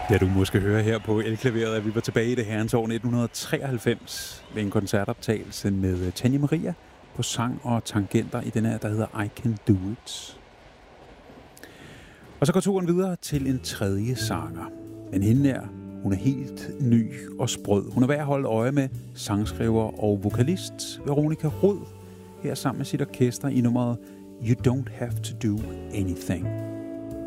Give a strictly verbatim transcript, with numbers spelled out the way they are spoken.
Ja, du måske høre her på elklaveret, at vi var tilbage i det herrens år nitten treoghalvfems ved en koncertoptagelse med Tanja Maria på sang og tangenter i den her, der hedder I Can Do It. Og så går turen videre til en tredje sanger. Men hende er, hun er helt ny og sprød. Hun er værd at holde øje med, sangskriver og vokalist Veronica Rod, her sammen med sit orkester i nummeret You Don't Have to Do Anything.